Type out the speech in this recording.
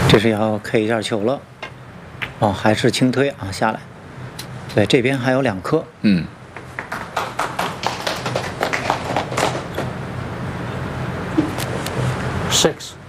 这是要 K 一下球了。哦，还是轻推啊，下来。对，这边还有2颗。 嗯。 6.